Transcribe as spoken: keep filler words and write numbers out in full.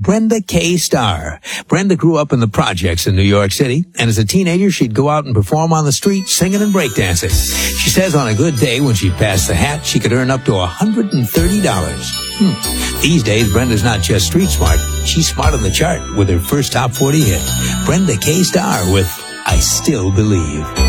Brenda K. Starr. Brenda grew up in the projects in New York City, and as a teenager, she'd go out and perform on the street singing and breakdancing. She says on a good day, when she passed the hat, she could earn up to one hundred thirty dollars. Hmm. These days, Brenda's not just street smart, she's smart on the chart with her first top forty hit. Brenda K. Starr with I Still Believe.